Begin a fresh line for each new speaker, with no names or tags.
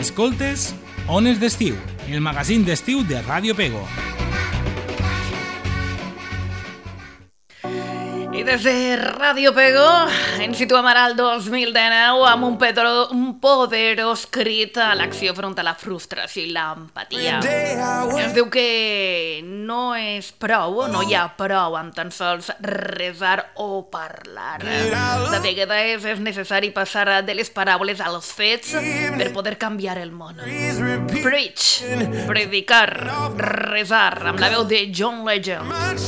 Escoltes Ones d'Estiu, el magazín d'estiu de Ràdio Pego.
I des de Ràdio Pego ens situem ara al 2019 amb un poderós crit a l'acció front a la frustració i l'empatia. Ens diu que no és prou, no hi ha prou amb tan sols resar o parlar. De vegades és necessari passar de les paraules als fets per poder canviar el món. Preach, predicar, resar, amb la veu de John Legend.